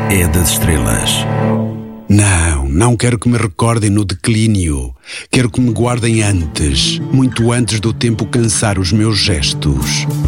é das estrelas. Não quero que me recordem no declínio. Quero que me guardem antes, muito antes do tempo cansar os meus gestos.